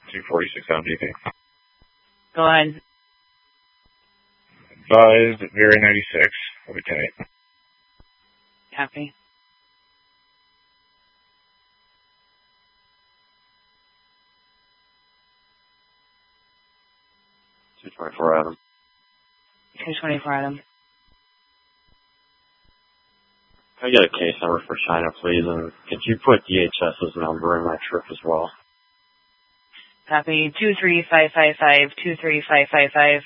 246 on GP. Go ahead. Advised at Very 96. Will be 10-8. Copy. Adam. 224 Adam. Can I get a case number for China, please? And could you put DHS's number in my trip as well? Copy. 23555, 23555.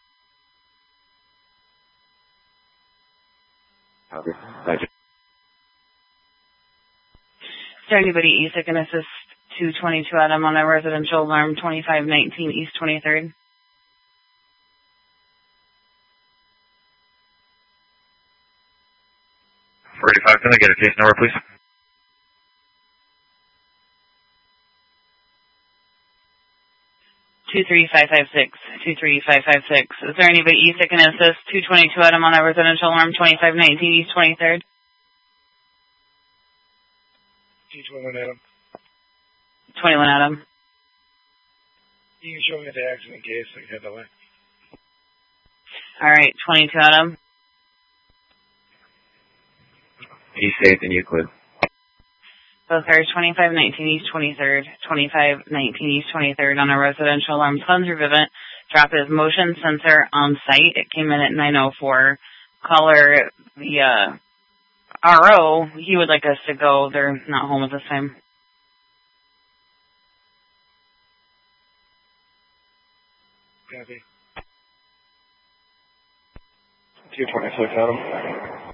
Copy. Thank you. Is there anybody East that can assist 222 Adam on a residential alarm 2519 East 23rd? Can I get a case number, please? Two 23556. Is there anybody East that can assist 222 Adam on a residential alarm 2519 East 23rd? 21 Adam. 21 Adam. You can show me the accident case so you have the way. Alright, 22 Adam. East 8th and Euclid. Both cars 2519 East 23rd, 2519 East 23rd on a residential alarm. Sons Revivant dropped his motion sensor on site. It came in at 9:04. Caller, the RO, he would like us to go. They're not home at this time. Copy. 226 Adam.